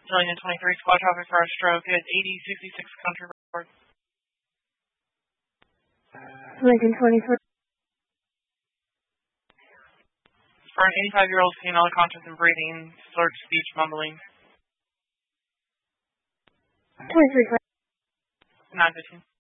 Jillian 23, squad traffic for a stroke at 8066 Country Road. Lincoln 23. For an 85-year-old female conscious and breathing, slurred speech, mumbling. 23. 915.